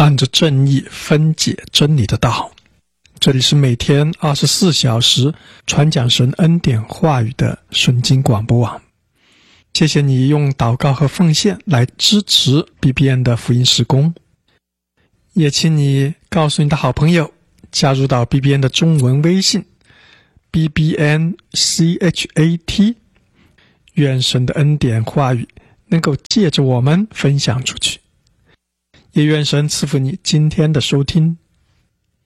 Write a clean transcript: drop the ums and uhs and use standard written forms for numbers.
按着正义分解真理的道。这里是每天24小时传讲神恩典话语的顺经广播网。谢谢你用祷告和奉献来支持 BBN 的福音事工，也请你告诉你的好朋友加入到 BBN 的中文微信 BBNCHAT， 愿神的恩典话语能够借着我们分享出去，也愿神赐福你今天的收听。